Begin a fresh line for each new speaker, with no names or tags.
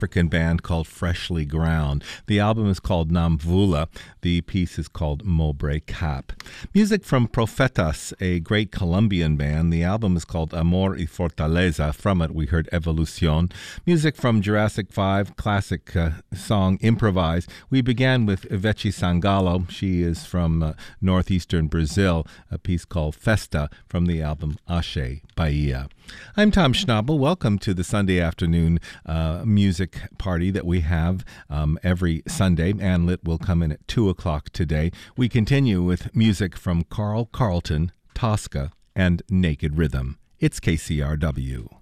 African band called Freshly Ground. The album is called Namvula. The piece is called Mobre Cap. Music from Profetas, a great Colombian band. The album is called Amor y Fortaleza. From it, we heard Evolucion. Music from Jurassic 5, classic song Improvise. We began with Ivete Sangalo. She is from northeastern Brazil. A piece called Festa from the album Ashe Bahia. I'm Tom Schnabel. Welcome to the Sunday afternoon music party that we have every Sunday. Ann Litt will come in at 2 o'clock today. We continue with music from Carl Carlton, Tosca, and Naked Rhythm. It's KCRW.